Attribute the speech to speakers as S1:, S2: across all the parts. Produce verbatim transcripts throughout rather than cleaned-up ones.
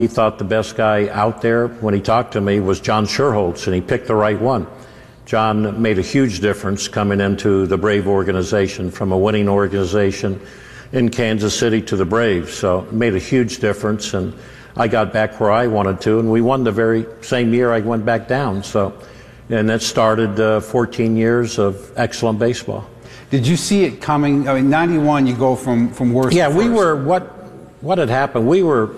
S1: He thought the best guy out there when he talked to me was John Schuerholz, and he picked the right one. John made a huge difference coming into the Brave organization from a winning organization in Kansas City to the Braves. So it made a huge difference, and I got back where I wanted to, and we won the very same year I went back down. So, and that started uh, fourteen years of excellent baseball.
S2: Did you see it coming? I mean, ninety-one, you go from, from worst
S1: yeah,
S2: to
S1: we
S2: first.
S1: were, what, what had happened, we were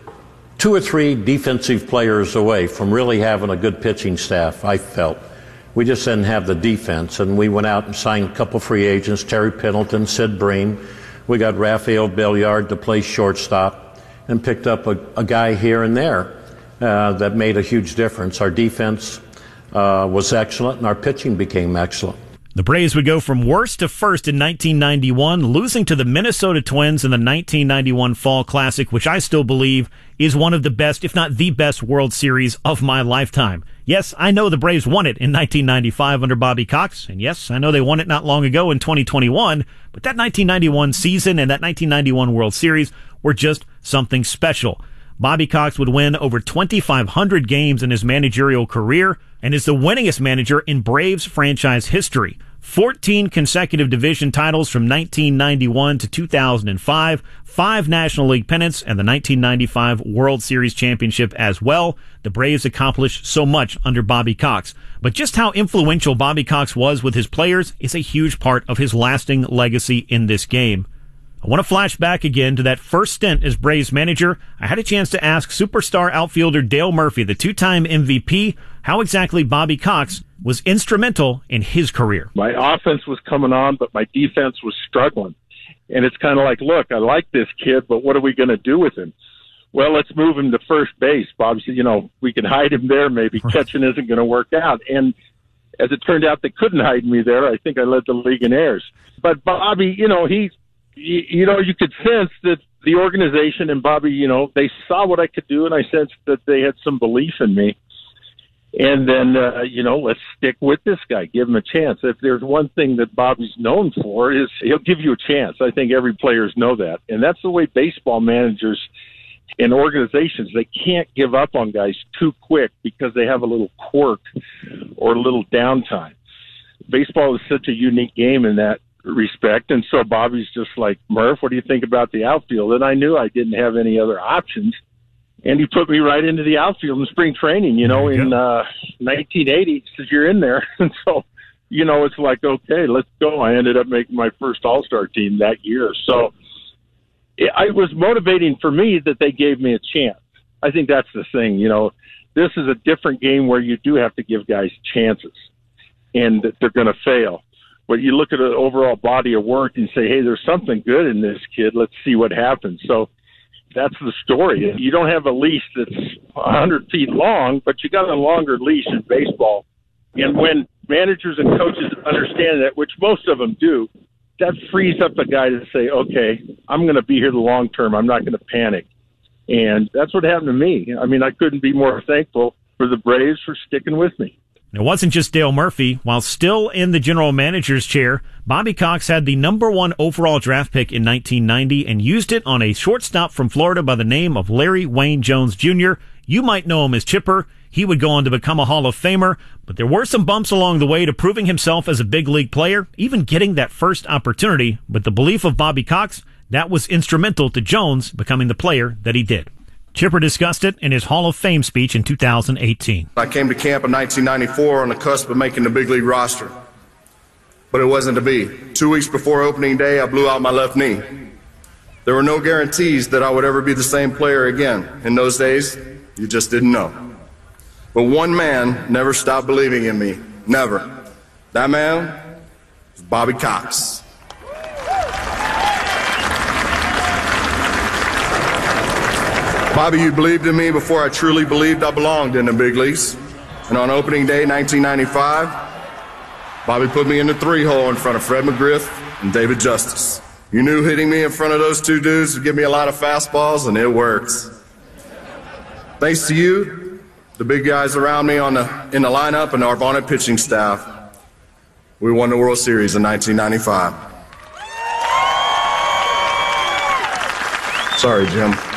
S1: two or three defensive players away from really having a good pitching staff, I felt. We just didn't have the defense, and we went out and signed a couple free agents, Terry Pendleton, Sid Breen. We got Rafael Belliard to play shortstop, and picked up a, a guy here and there uh, that made a huge difference. Our defense uh, was excellent, and our pitching became excellent.
S3: The Braves would go from worst to first in nineteen ninety-one, losing to the Minnesota Twins in the nineteen ninety-one Fall Classic, which I still believe is one of the best, if not the best, World Series of my lifetime. Yes, I know the Braves won it in nineteen ninety-five under Bobby Cox, and yes, I know they won it not long ago in twenty twenty-one, but that nineteen ninety-one season and that nineteen ninety-one World Series were just something special. Bobby Cox would win over twenty-five hundred games in his managerial career and is the winningest manager in Braves franchise history. fourteen consecutive division titles from nineteen ninety-one to two thousand five, five National League pennants, and the nineteen ninety-five World Series championship as well. The Braves accomplished so much under Bobby Cox. But just how influential Bobby Cox was with his players is a huge part of his lasting legacy in this game. I want to flash back again to that first stint as Braves manager. I had a chance to ask superstar outfielder Dale Murphy, the two-time M V P, how exactly Bobby Cox was instrumental in his career.
S4: My offense was coming on, but my defense was struggling. And it's kind of like, look, I like this kid, but what are we going to do with him? Well, let's move him to first base. Bob said, you know, we can hide him there maybe. Catching isn't going to work out. And as it turned out, they couldn't hide me there. I think I led the league in errors. But Bobby, you know, he... You know, you could sense that the organization and Bobby, you know, they saw what I could do, and I sensed that they had some belief in me. And then, uh, you know, let's stick with this guy, give him a chance. If there's one thing that Bobby's known for is he'll give you a chance. I think every players know that. And that's the way baseball managers and organizations, they can't give up on guys too quick because they have a little quirk or a little downtime. Baseball is such a unique game in that respect, and so Bobby's just like, Murph, what do you think about the outfield? And I knew I didn't have any other options, and he put me right into the outfield in spring training, you know, you in uh, nineteen eighty, says you're in there. And so, you know, it's like, okay, let's go. I ended up making my first All-Star team that year. So it, it was motivating for me that they gave me a chance. I think that's the thing, you know. This is a different game where you do have to give guys chances, and that they're going to fail. But you look at an overall body of work and say, hey, there's something good in this kid. Let's see what happens. So that's the story. You don't have a leash that's one hundred feet long, but you got a longer leash in baseball. And when managers and coaches understand that, which most of them do, that frees up a guy to say, okay, I'm going to be here the long term. I'm not going to panic. And that's what happened to me. I mean, I couldn't be more thankful for the Braves for sticking with me.
S3: It wasn't just Dale Murphy. While still in the general manager's chair, Bobby Cox had the number one overall draft pick in nineteen ninety and used it on a shortstop from Florida by the name of Larry Wayne Jones Junior You might know him as Chipper. He would go on to become a Hall of Famer, but there were some bumps along the way to proving himself as a big league player, even getting that first opportunity. But the belief of Bobby Cox, that was instrumental to Jones becoming the player that he did. Chipper discussed it in his Hall of Fame speech in two thousand eighteen.
S5: I came to camp in nineteen ninety-four on the cusp of making the big league roster, but it wasn't to be. Two weeks before opening day, I blew out my left knee. There were no guarantees that I would ever be the same player again. In those days, you just didn't know. But one man never stopped believing in me. Never. That man was Bobby Cox. Bobby, you believed in me before I truly believed I belonged in the big leagues. And on opening day, nineteen ninety-five, Bobby put me in the three-hole in front of Fred McGriff and David Justice. You knew hitting me in front of those two dudes would give me a lot of fastballs, and it worked. Thanks to you, the big guys around me on the, in the lineup, and our vaunted pitching staff, we won the World Series in nineteen ninety-five. Sorry, Jim.